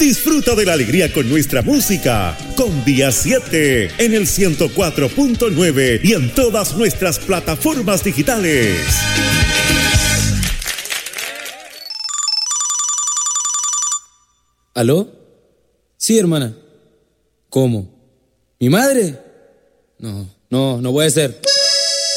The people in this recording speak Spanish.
Disfruta de la alegría con nuestra música. Con Día 7 en el 104.9 y en todas nuestras plataformas digitales. ¿Aló? Sí, hermana. ¿Cómo? ¿Mi madre? No puede ser.